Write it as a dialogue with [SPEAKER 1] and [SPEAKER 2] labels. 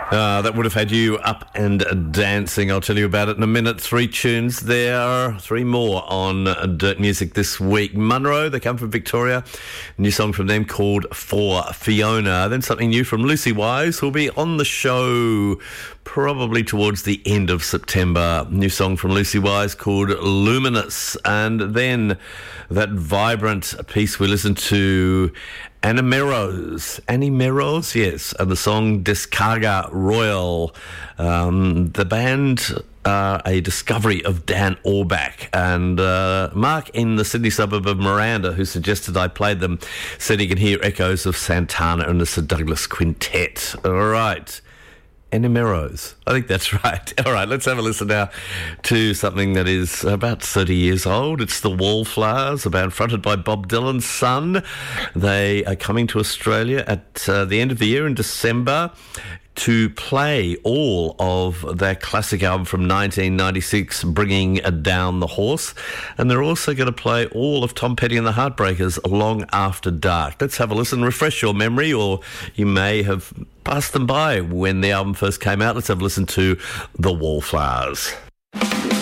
[SPEAKER 1] That would have had you up and dancing. I'll tell you about it in a minute. 3 tunes there, 3 more on Dirt Music this week. Munro, they come from Victoria. New song from them called For Fiona. Then something new from Lucy Wise, who'll be on the show probably towards the end of September. New song from Lucy Wise called Luminous. And then that vibrant piece we listened to, Annie Merrows, yes, and the song Descarga Royal. The band are a discovery of Dan Orbach, and Mark in the Sydney suburb of Miranda, who suggested I played them, said he can hear echoes of Santana and the Sir Douglas Quintet. All right. Annie Merrows. I think that's right. All right, let's have a listen now to something that is about 30 years old. It's the Wallflowers, a band fronted by Bob Dylan's son. They are coming to Australia at the end of the year in December to play all of their classic album from 1996, Bringing Down the Horse. And they're also going to play all of Tom Petty and the Heartbreakers Long After Dark. Let's have a listen, refresh your memory, or you may have passed them by when the album first came out. Let's have a listen to The Wallflowers.